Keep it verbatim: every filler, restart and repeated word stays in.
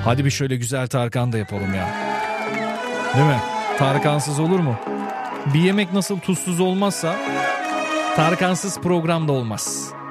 Hadi bir şöyle güzel Tarkan da yapalım ya. Değil mi? Tarkansız olur mu? Bir yemek nasıl tuzsuz olmazsa Tarkansız program da olmaz.